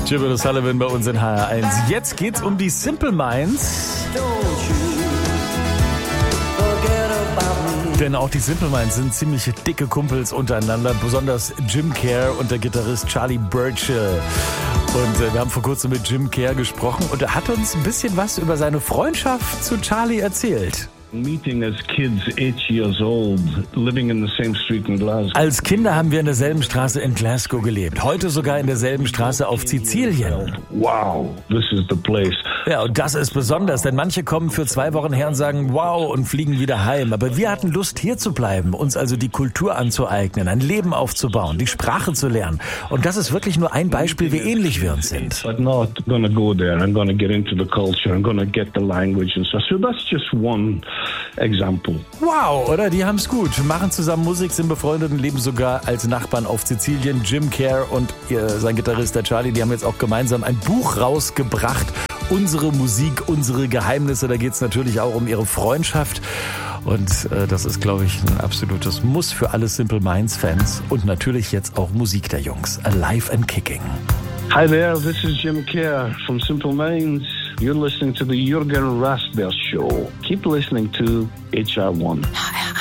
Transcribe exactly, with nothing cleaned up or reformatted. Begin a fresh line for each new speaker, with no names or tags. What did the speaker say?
Jimmy O'Sullivan bei uns in H R eins. Jetzt geht's um die Simple Minds. Denn auch die Simple Minds sind ziemlich dicke Kumpels untereinander, besonders Jim Kerr und der Gitarrist Charlie Burchill. Und äh, wir haben vor kurzem mit Jim Kerr gesprochen und er hat uns ein bisschen was über seine Freundschaft zu Charlie erzählt.
Meeting as kids, eight years old, living in the same street in Glasgow.
Als Kinder haben wir in derselben Straße in Glasgow gelebt. Heute sogar in derselben Straße auf Sizilien.
Wow, this is the place.
Ja, und das ist besonders, denn manche kommen für zwei Wochen her und sagen, wow, und fliegen wieder heim. Aber wir hatten Lust, hier zu bleiben, uns also die Kultur anzueignen, ein Leben aufzubauen, die Sprache zu lernen. Und das ist wirklich nur ein Beispiel, wie ähnlich wir uns sind.
But not gonna go there. I'm gonna get into the culture. I'm gonna get the language and stuff. So that's just one example.
Wow, oder? Die haben's gut. Machen zusammen Musik, sind befreundet und leben sogar als Nachbarn auf Sizilien. Jim Kerr und ihr, sein Gitarrist, der Charlie, die haben jetzt auch gemeinsam ein Buch rausgebracht. Unsere Musik, unsere Geheimnisse. Da geht's natürlich auch um ihre Freundschaft. Und äh, das ist, glaube ich, ein absolutes Muss für alle Simple Minds-Fans. Und natürlich jetzt auch Musik der Jungs. Alive and Kicking.
Hi there, this is Jim Kerr from Simple Minds. You're listening to the Jürgen Rasberg Show. Keep listening to H R one.